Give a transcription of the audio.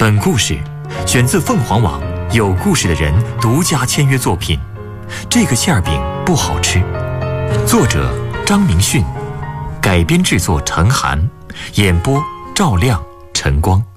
本故事选自凤凰网有故事的人独家签约作品。这个馅儿饼不好吃，作者张明训，改编制作陈寒，演播赵亮、陈光。